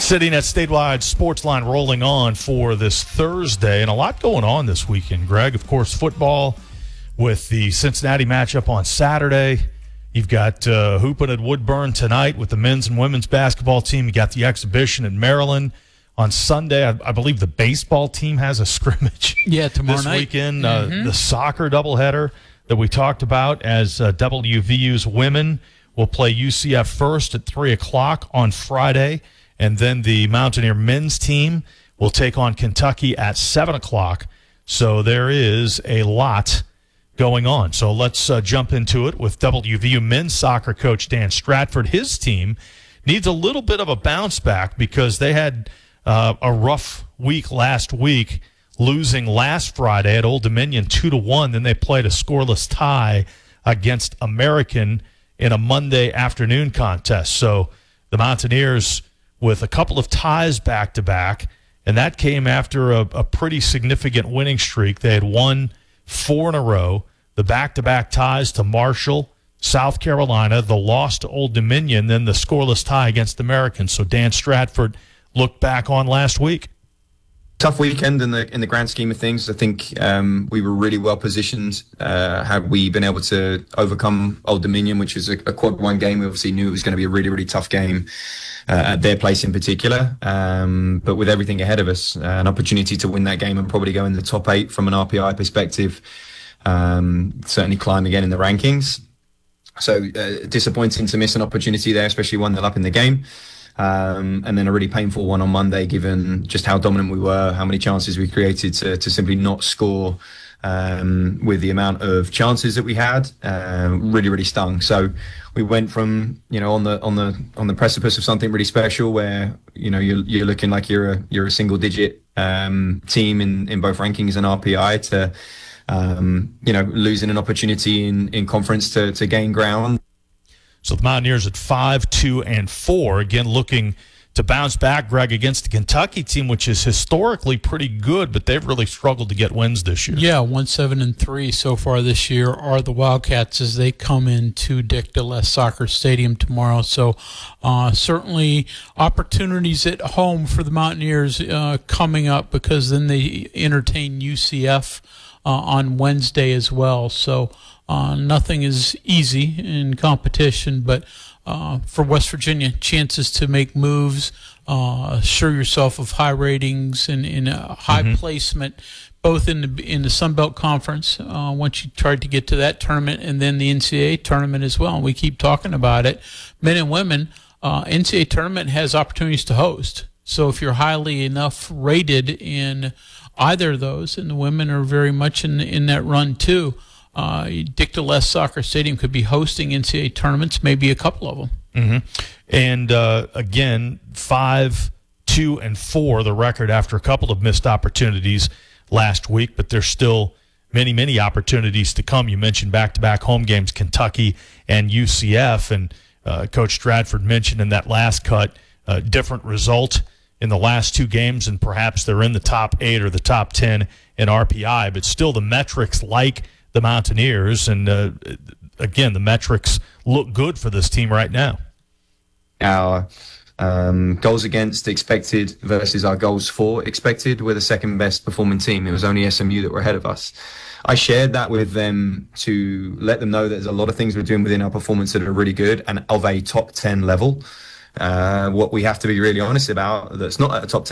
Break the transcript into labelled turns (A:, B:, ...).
A: Sitting at Statewide Sportsline rolling on for this Thursday, and a lot going on this weekend, Greg. Of course, football with the Cincinnati matchup on Saturday. You've got hooping at Woodburn tonight with the men's and women's basketball team. You got the exhibition in Maryland on Sunday. I believe the baseball team has a scrimmage
B: tomorrow
A: this
B: night.
A: Weekend. The soccer doubleheader that we talked about as WVU's women will play UCF first at 3 o'clock on Friday. And then the Mountaineer men's team will take on Kentucky at 7 o'clock. So there is a lot going on. So let's jump into it with WVU men's soccer coach Dan Stratford. His team needs a little bit of a bounce back because they had a rough week last week, losing last Friday at Old Dominion 2-1. Then they played a scoreless tie against American in a Monday afternoon contest. So the Mountaineers with a couple of ties back-to-back, and that came after a pretty significant winning streak. They had won 4 in a row, the back-to-back ties to Marshall, South Carolina, the loss to Old Dominion, then the scoreless tie against American. So Dan Stratford looked back on last week.
C: Tough weekend in the grand scheme of things. I think we were really well positioned. Had we been able to overcome Old Dominion, which was a quad one game, we obviously knew it was going to be a really, really tough game at their place in particular. But with everything ahead of us, an opportunity to win that game and probably go in the top 8 from an RPI perspective, certainly climb again in the rankings. So disappointing to miss an opportunity there, especially one that up in the game. And then a really painful one on Monday, given just how dominant we were, how many chances we created to simply not score with the amount of chances that we had. Really, really stung. So we went from on the precipice of something really special, where you're looking like you're a single digit team in both rankings and RPI, to losing an opportunity in conference to gain ground.
A: So the Mountaineers at 5-2-4, again looking to bounce back, Greg, against the Kentucky team, which is historically pretty good, but they've really struggled to get wins this year.
B: Yeah, 1-7-3 so far this year are the Wildcats as they come into Dick DeLess Soccer Stadium tomorrow. So certainly opportunities at home for the Mountaineers coming up, because then they entertain UCF on Wednesday as well. So nothing is easy in competition, but for West Virginia, chances to make moves, assure yourself of high ratings and in a high placement, both in the Sun Belt Conference, once you tried to get to that tournament, and then the NCAA tournament as well. And we keep talking about it. Men and women, NCAA tournament has opportunities to host. So if you're highly enough rated in either of those, and the women are very much in that run too, Dick DeLess Soccer Stadium could be hosting NCAA tournaments, maybe a couple of them.
A: And again, 5-2-4, the record after a couple of missed opportunities last week, but there's still many, many opportunities to come. You mentioned back-to-back home games, Kentucky and UCF, and Coach Stratford mentioned in that last cut different result in the last 2 games, and perhaps they're in the top 8 or the top 10 in RPI, but still the metrics like the Mountaineers, and again, the metrics look good for this team right now.
C: Our goals against expected versus our goals for expected, we're the second best performing team. It was only SMU that were ahead of us. I shared that with them to let them know that there's a lot of things we're doing within our performance that are really good and of a top 10 level. What we have to be really honest about, that's not at a top 10